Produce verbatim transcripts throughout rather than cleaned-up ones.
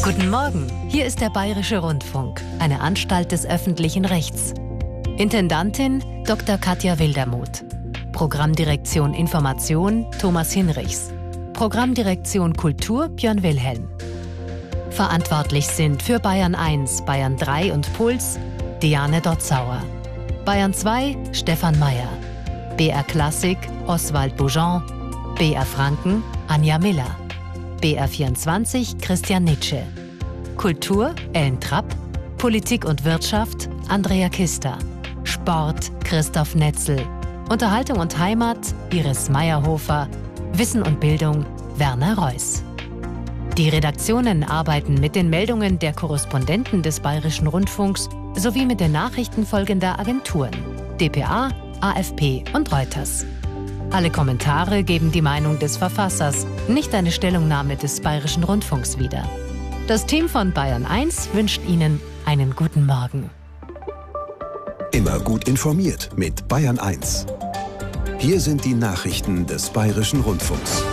Guten Morgen, hier ist der Bayerische Rundfunk, eine Anstalt des öffentlichen Rechts. Intendantin Doktor Katja Wildermuth. Programmdirektion Information Thomas Hinrichs. Programmdirektion Kultur Björn Wilhelm. Verantwortlich sind für Bayern eins, Bayern drei und Puls Diane Dotzauer. Bayern zwei Stefan Mayer. B R Klassik Oswald Boujon. B R Franken Anja Miller. B R vierundzwanzig Christian Nitsche. Kultur Ellen Trapp. Politik und Wirtschaft Andrea Kister. Sport Christoph Netzel. Unterhaltung und Heimat Iris Meyerhofer. Wissen und Bildung Werner Reuss. Die Redaktionen arbeiten mit den Meldungen der Korrespondenten des Bayerischen Rundfunks sowie mit den Nachrichten folgender Agenturen: D P A, A F P und Reuters. Alle Kommentare geben die Meinung des Verfassers, nicht eine Stellungnahme des Bayerischen Rundfunks wieder. Das Team von Bayern eins wünscht Ihnen einen guten Morgen. Immer gut informiert mit Bayern eins. Hier sind die Nachrichten des Bayerischen Rundfunks.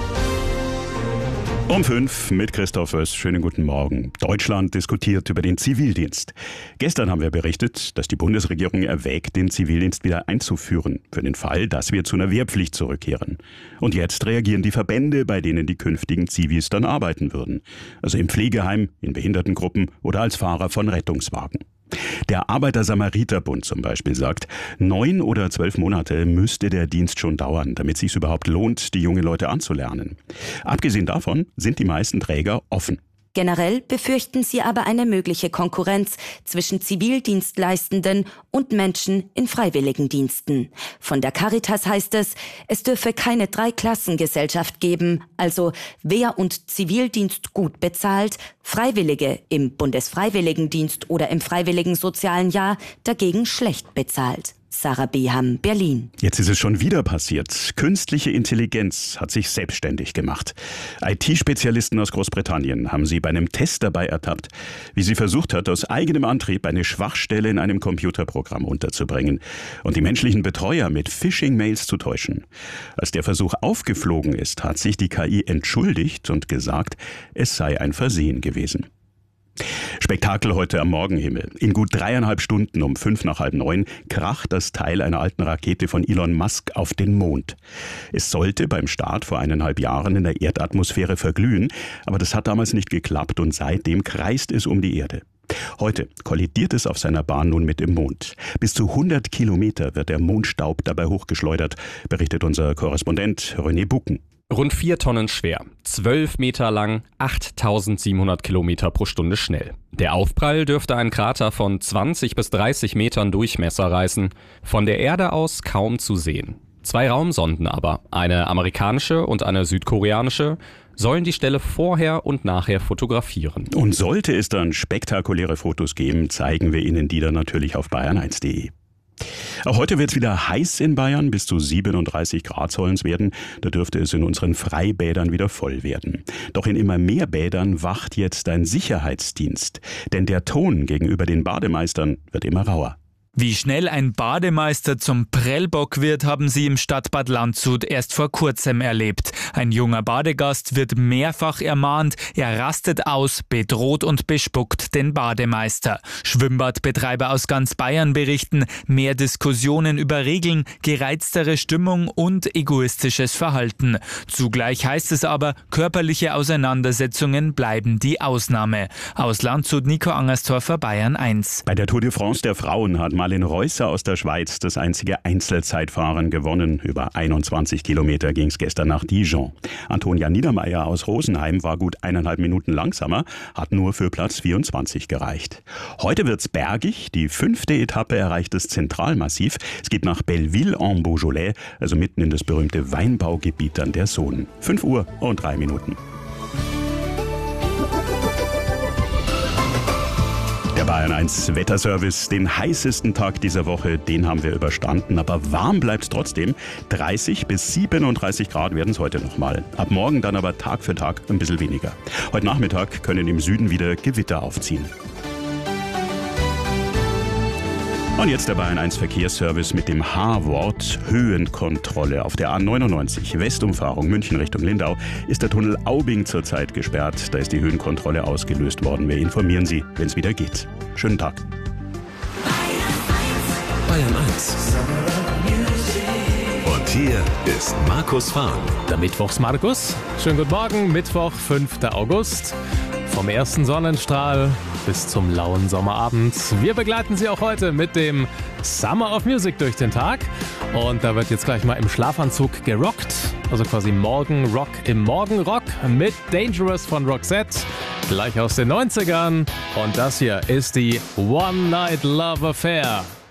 Um fünf mit Christoph Oess. Schönen guten Morgen. Deutschland diskutiert über den Zivildienst. Gestern haben wir berichtet, dass die Bundesregierung erwägt, den Zivildienst wieder einzuführen, für den Fall, dass wir zu einer Wehrpflicht zurückkehren. Und jetzt reagieren die Verbände, bei denen die künftigen Zivis dann arbeiten würden. Also im Pflegeheim, in Behindertengruppen oder als Fahrer von Rettungswagen. Der Arbeiter-Samariter-Bund zum Beispiel sagt, neun oder zwölf Monate müsste der Dienst schon dauern, damit es sich überhaupt lohnt, die jungen Leute anzulernen. Abgesehen davon sind die meisten Träger offen. Generell befürchten sie aber eine mögliche Konkurrenz zwischen Zivildienstleistenden und Menschen in Freiwilligendiensten. Von der Caritas heißt es, es dürfe keine Dreiklassengesellschaft geben, also Wehr- und Zivildienst gut bezahlt, Freiwillige im Bundesfreiwilligendienst oder im Freiwilligen Sozialen Jahr dagegen schlecht bezahlt. Sarah Beham, Berlin. Jetzt ist es schon wieder passiert. Künstliche Intelligenz hat sich selbstständig gemacht. I T-Spezialisten aus Großbritannien haben sie bei einem Test dabei ertappt, wie sie versucht hat, aus eigenem Antrieb eine Schwachstelle in einem Computerprogramm unterzubringen und die menschlichen Betreuer mit Phishing-Mails zu täuschen. Als der Versuch aufgeflogen ist, hat sich die K I entschuldigt und gesagt, es sei ein Versehen gewesen. Spektakel heute am Morgenhimmel. In gut dreieinhalb Stunden um fünf nach halb neun kracht das Teil einer alten Rakete von Elon Musk auf den Mond. Es sollte beim Start vor eineinhalb Jahren in der Erdatmosphäre verglühen, aber das hat damals nicht geklappt und seitdem kreist es um die Erde. Heute kollidiert es auf seiner Bahn nun mit dem Mond. Bis zu hundert Kilometer wird der Mondstaub dabei hochgeschleudert, berichtet unser Korrespondent René Bucken. Rund vier Tonnen schwer, zwölf Meter lang, achttausendsiebenhundert Kilometer pro Stunde schnell. Der Aufprall dürfte einen Krater von zwanzig bis dreißig Metern Durchmesser reißen, von der Erde aus kaum zu sehen. Zwei Raumsonden aber, eine amerikanische und eine südkoreanische, sollen die Stelle vorher und nachher fotografieren. Und sollte es dann spektakuläre Fotos geben, zeigen wir Ihnen die dann natürlich auf bayern eins punkt de. Auch heute wird es wieder heiß in Bayern, bis zu siebenunddreißig Grad sollen es werden. Da dürfte es in unseren Freibädern wieder voll werden. Doch in immer mehr Bädern wacht jetzt ein Sicherheitsdienst. Denn der Ton gegenüber den Bademeistern wird immer rauer. Wie schnell ein Bademeister zum Prellbock wird, haben sie im Stadtbad Landshut erst vor kurzem erlebt. Ein junger Badegast wird mehrfach ermahnt, er rastet aus, bedroht und bespuckt den Bademeister. Schwimmbadbetreiber aus ganz Bayern berichten, mehr Diskussionen über Regeln, gereiztere Stimmung und egoistisches Verhalten. Zugleich heißt es aber, körperliche Auseinandersetzungen bleiben die Ausnahme. Aus Landshut, Nico Angerstorfer, Bayern eins. Bei der Tour de France der Frauen hat Marlene Reusser aus der Schweiz das einzige Einzelzeitfahren gewonnen. Über einundzwanzig Kilometer ging es gestern nach Dijon. Antonia Niedermeyer aus Rosenheim war gut eineinhalb Minuten langsamer, hat nur für Platz vierundzwanzig gereicht. Heute wird's bergig. Die fünfte Etappe erreicht das Zentralmassiv. Es geht nach Belleville-en-Beaujolais, also mitten in das berühmte Weinbaugebiet an der Saône. fünf Uhr und drei Minuten. Der Bayern eins Wetterservice, den heißesten Tag dieser Woche, den haben wir überstanden. Aber warm bleibt es trotzdem. dreißig bis siebenunddreißig Grad werden es heute nochmal. Ab morgen dann aber Tag für Tag ein bisschen weniger. Heute Nachmittag können im Süden wieder Gewitter aufziehen. Und jetzt der Bayern eins Verkehrsservice mit dem H-Wort Höhenkontrolle. Auf der A neunundneunzig Westumfahrung München Richtung Lindau ist der Tunnel Aubing zurzeit gesperrt. Da ist die Höhenkontrolle ausgelöst worden. Wir informieren Sie, wenn es wieder geht. Schönen Tag. Bayern eins. Und hier ist Markus Fahren. Der Mittwochs Markus. Schönen guten Morgen, Mittwoch, fünfter August. Vom ersten Sonnenstrahl bis zum lauen Sommerabend. Wir begleiten Sie auch heute mit dem Summer of Music durch den Tag. Und da wird jetzt gleich mal im Schlafanzug gerockt. Also quasi Morgenrock im Morgenrock mit Dangerous von Roxette. Gleich aus den neunzigern. Und das hier ist die One Night Love Affair.